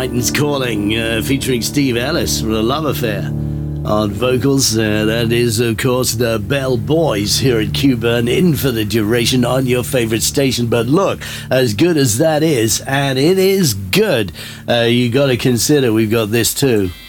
Titans Calling, featuring Steve Ellis from The Love Affair. On vocals, that is, of course, the Bell Boys here at Q-Burn, in for the duration on your favorite station. But look, as good as that is, and it is good, you got to consider we've got this too.